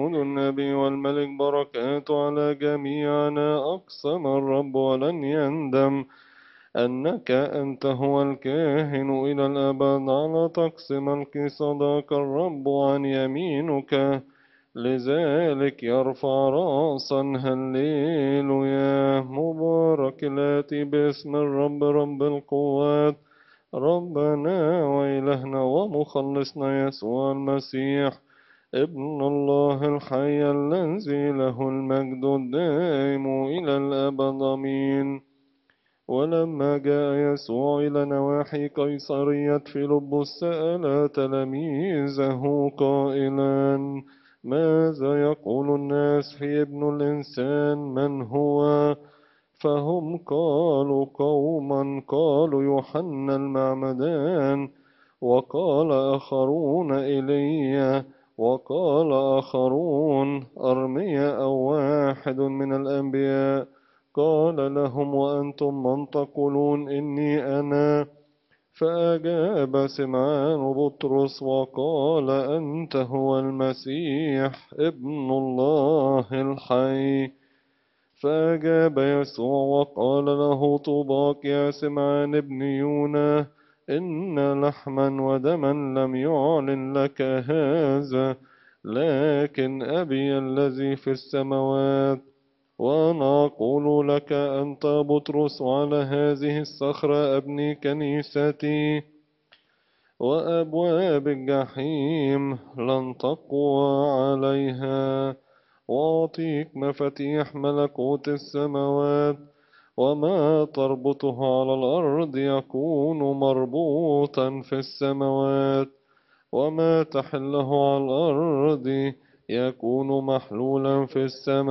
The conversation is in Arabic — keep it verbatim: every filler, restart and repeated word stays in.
داود النبي والملك بركات على جميعنا. أقسم الرب ولن يندم أنك أنت هو الكاهن إلى الأبد على طقس ملك صداق الرب عن يمينك، لذلك يرفع رأسا. هللويا. مبارك الآتي باسم الرب رب القوات، ربنا وإلهنا ومخلصنا يسوع المسيح ابن الله الحي الذي له المجد الدائم إلى الأبد. آمين. ولما جاء يسوع إلى نواحي قيصرية فيلبس سأل تلاميذه قائلا: ماذا يقول الناس في ابن الإنسان؟ من هو؟ فهم قالوا قوما قالوا يوحنا المعمدان، وقال آخرون إيليا، وقال آخرون أرميا أو واحد من الأنبياء. قال لهم: وأنتم من تقولون إني أنا؟ فأجاب سمعان بطرس وقال: أنت هو المسيح ابن الله الحي. فأجاب يسوع وقال له: طوباك يا سمعان ابن يونا، إن لحما ودما لم يعلن لك هذا، لكن أبي الذي في السماوات. وأنا أقول لك: أنت بطرس، وعلى هذه الصخرة أبني كنيستي، وأبواب الجحيم لن تقوى عليها. وأعطيك مفاتيح ملكوت السماوات، وما تربطه على الأرض يكون مربوطا في السماوات، وما تحله على الأرض يكون محلولا في السماء.